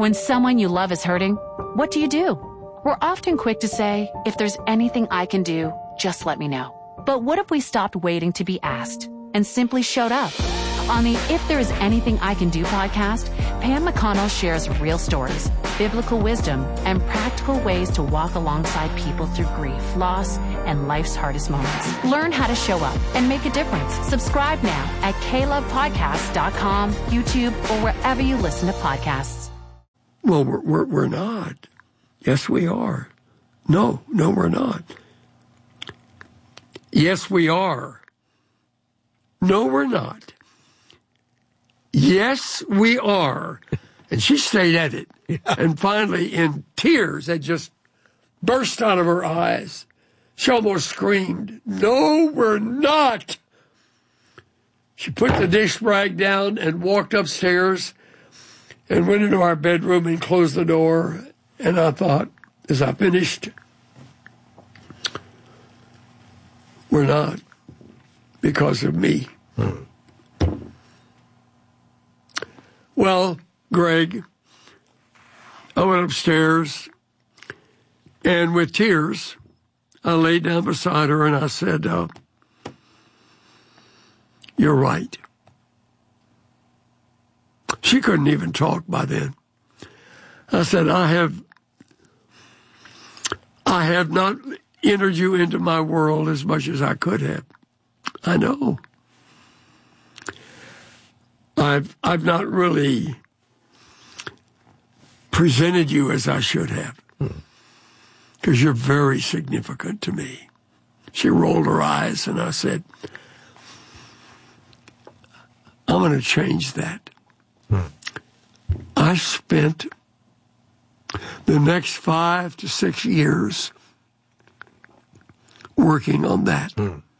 When someone you love is hurting, what do? We're often quick to say, if there's anything I can do, just let me know. But what if we stopped waiting to be asked and simply showed up? On the If There Is Anything I Can Do podcast, Pam McConnell shares real stories, biblical wisdom, and practical ways to walk alongside people through grief, loss, and life's hardest moments. Learn how to show up and make a difference. Subscribe now at KLovePodcasts.com, YouTube, or wherever you listen to podcasts. Well, we're not. Yes, we are. No, we're not. Yes, we are. No, we're not. Yes, we are. And she stayed at it. Yeah. And finally, in tears that just burst out of her eyes, she almost screamed, "No, we're not." She put the dish rag down and walked upstairs and went into our bedroom and closed the door. And I thought, as I finished, we're not because of me. Well, Greg, I went upstairs, and with tears, I laid down beside her and I said, "You're right." She couldn't even talk by then. I said, I have not entered you into my world as much as I could have. I know. I've not really presented you as I should have, because you're very significant to me. She rolled her eyes, and I said, I'm going to change that. I spent the next 5 to 6 years working on that.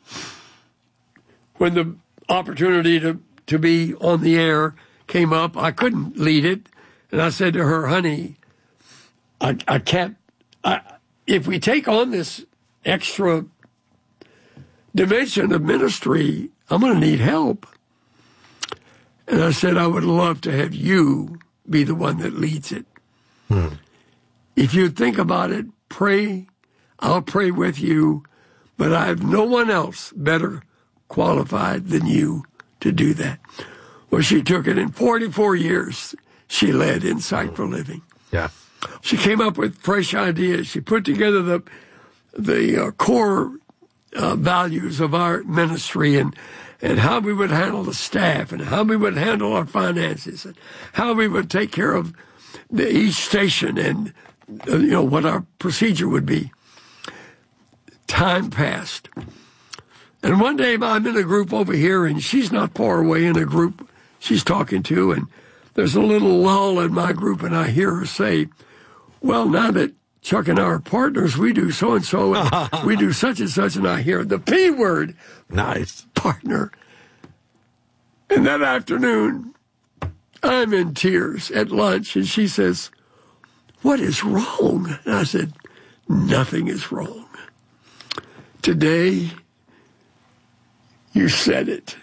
When the opportunity to be on the air came up, I couldn't lead it. And I said to her, honey, I can't, if we take on this extra dimension of ministry, I'm going to need help. And I said, I would love to have you be the one that leads it. If you think about it, pray. I'll pray with you, but I have no one else better qualified than you to do that. Well, she took it in 44 years. She led Insight for Living. Yeah. She came up with fresh ideas. She put together the core values of our ministry and how we would handle the staff and how we would handle our finances and how we would take care of each station and what our procedure would be. Time passed. And one day I'm in a group over here, and she's not far away in a group she's talking to, and there's a little lull in my group, and I hear her say, well, now that Chuck and I are partners, we do so-and-so, and we do such and such, and I hear the P word. Nice. Partner. And that afternoon, I'm in tears at lunch, and she says, what is wrong? And I said, nothing is wrong. Today, you said it.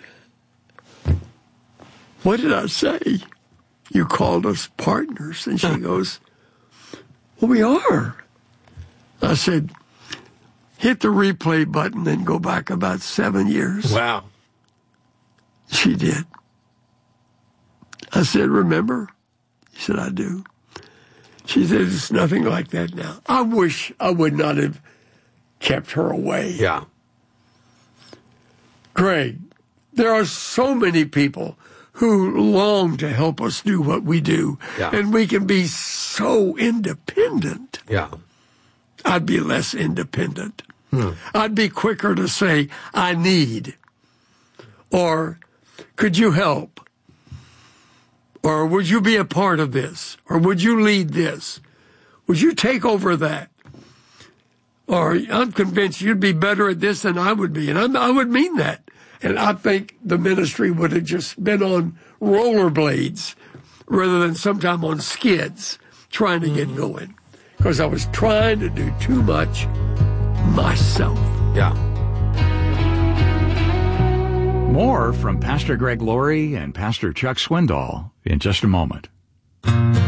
What did I say? You called us partners. And she goes, well, we are. I said, hit the replay button and go back about 7 years. Wow. She did. I said, remember? She said, I do. She said, it's nothing like that now. I wish I would not have kept her away. Yeah. Greg, there are so many people who long to help us do what we do. Yeah. And we can be so independent. Yeah. I'd be less independent. I'd be quicker to say, I need. Or, could you help? Or would you be a part of this? Or would you lead this? Would you take over that? Or I'm convinced you'd be better at this than I would be. And I would mean that. And I think the ministry would have just been on rollerblades rather than sometime on skids trying to get going. Because I was trying to do too much myself. Yeah. More from Pastor Greg Laurie and Pastor Chuck Swindoll in just a moment.